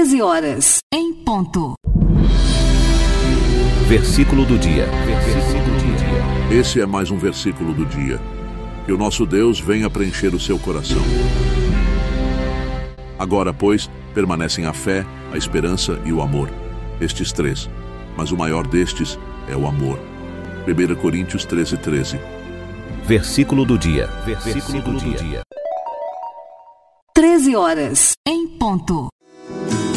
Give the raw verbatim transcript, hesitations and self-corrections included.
treze horas, em ponto. Versículo do dia. Versículo do dia. Esse é mais um versículo do dia. Que o nosso Deus venha preencher o seu coração. Agora, pois, permanecem a fé, a esperança e o amor. Estes três. Mas o maior destes é o amor. primeira Coríntios treze, treze. Versículo do dia. Versículo do dia. treze horas, em ponto.